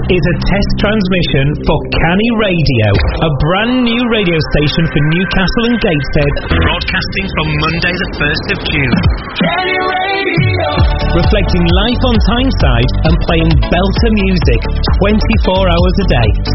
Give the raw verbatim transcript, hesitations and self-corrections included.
is a test transmission for Canny Radio, a brand new radio station for Newcastle and Gateshead, broadcasting from Monday the first of June. Canny Radio! Reflecting life on Tyneside and playing belter music twenty-four hours a day,